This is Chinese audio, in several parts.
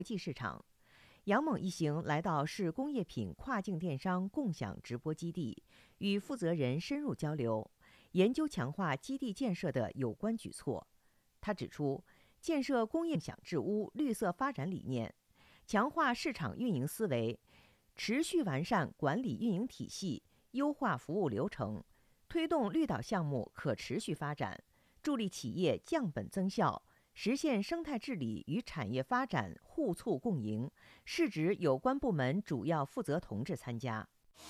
际市场。杨猛一行来到市工业品跨境电商共享直播基地，与负责人深入交流，研究强化基地建设的有关举措。他指出，建设工业享治污绿色发展理念，强化市场运营思维，持续完善管理运营体系，优化服务流程，推动绿岛项目可持续发展，助力企业降本增效，实现生态治理与产业发展互促共赢，是指有关部门主要负责同志参加。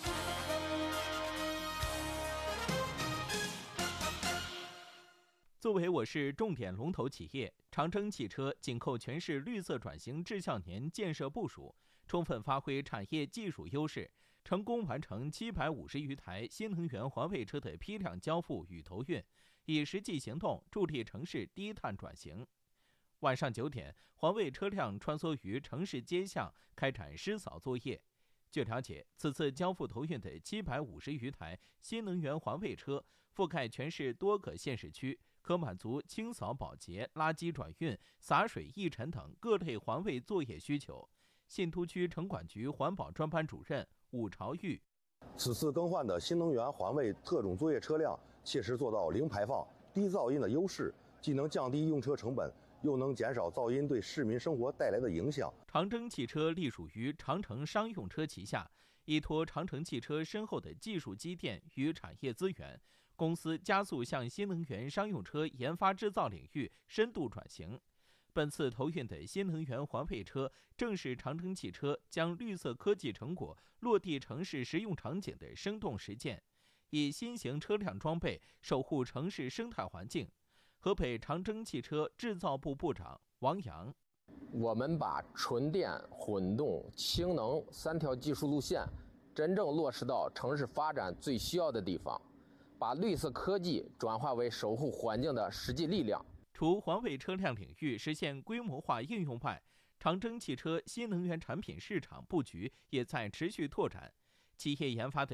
作为我市重点龙头企业，长征汽车紧扣全市绿色转型至孝年建设部署，充分发挥产业技术优势，成功完成750余台新能源环卫车的批量交付与投运，以实际行动助力城市低碳转型。晚上9点，环卫车辆穿梭于城市街巷，开展施扫作业。据了解，此次交付投运的750余台新能源环卫车，覆盖全市多个县市区，可满足清扫保洁、垃圾转运、洒水抑尘等各类环卫作业需求。信都区城管局环保专班主任武朝玉： 此次更换的新能源环卫特种作业车辆，切实做到零排放、低噪音的优势，既能降低用车成本，又能减少噪音对市民生活带来的影响。 长征汽车隶属于长城商用车旗下，依托长城汽车深厚的技术积淀与产业资源，公司加速向新能源商用车研发制造领域深度转型。本次投运的新能源环卫车，正是长征汽车将绿色科技成果落地城市实用场景的生动实践，以新型车辆装备守护城市生态环境。河北长征汽车制造部部长王阳： 我们把纯电、混动、氢能3条技术路线真正落实到城市发展最需要的地方，把绿色科技转化为守护环境的实际力量。 除环卫车辆领域实现规模化应用外，长征汽车新能源产品市场布局也在持续拓展。企业研发的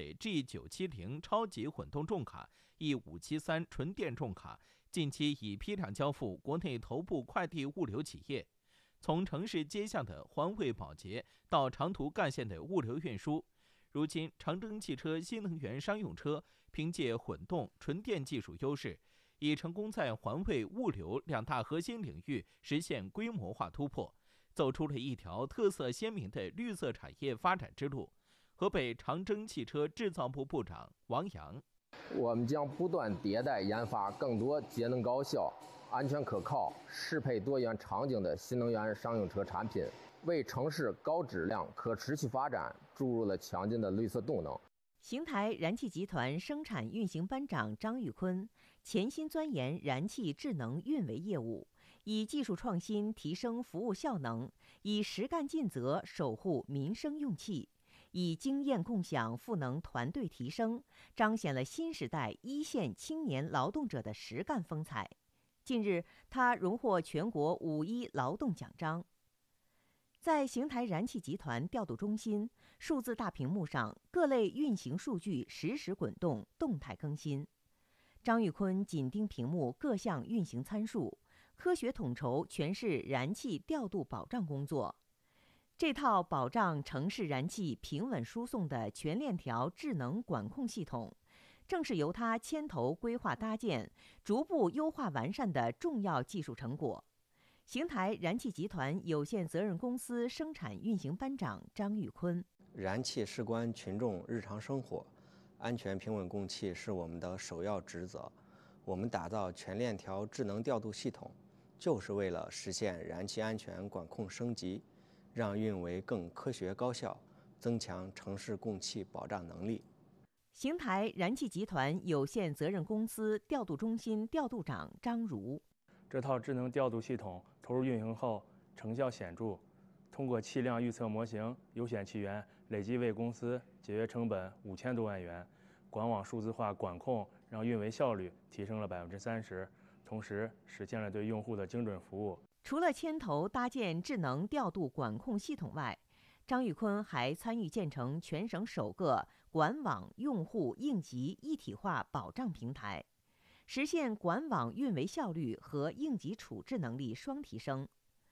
G970 超级混动重卡、E573 纯电重卡，近期已批量交付国内头部快递物流企业。从城市街巷的环卫保洁到长途干线的物流运输，如今长征汽车新能源商用车凭借混动、纯电技术优势，已成功在环卫、物流2大核心领域实现规模化突破，走出了一条特色鲜明的绿色产业发展之路。河北长征汽车制造部部长王阳： 我们将不断迭代研发更多节能高效、安全可靠、适配多元场景的新能源商用车产品，为城市高质量可持续发展注入了强劲的绿色动能。 邢台燃气集团生产运行班长张玉坤潜心钻研燃气智能运维业务，以技术创新提升服务效能，以实干尽责守护民生用气，以经验共享赋能团队提升，彰显了新时代一线青年劳动者的实干风采。近日，他荣获全国5·1劳动奖章。在邢台燃气集团调度中心，数字大屏幕上各类运行数据实时滚动，动态更新。张玉坤紧盯屏幕各项运行参数，科学统筹全市燃气调度保障工作。这套保障城市燃气平稳输送的全链条智能管控系统，正是由他牵头规划搭建、逐步优化完善的重要技术成果。邢台燃气集团有限责任公司生产运行班长张玉坤： 燃气事关群众日常生活，安全平稳供气是我们的首要职责。我们打造全链条智能调度系统，就是为了实现燃气安全管控升级，让运维更科学高效，增强城市供气保障能力。 邢台燃气集团有限责任公司调度中心调度长张如： 这套智能调度系统投入运行后成效显著，通过气量预测模型优选气源，累计为公司节约成本5000多万元。管网数字化管控让运维效率提升了30%，同时实现了对用户的精准服务。 除了牵头搭建智能调度管控系统外，张玉坤还参与建成全省首个管网用户应急一体化保障平台，实现管网运维效率和应急处置能力双提升。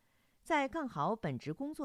在干好本职工作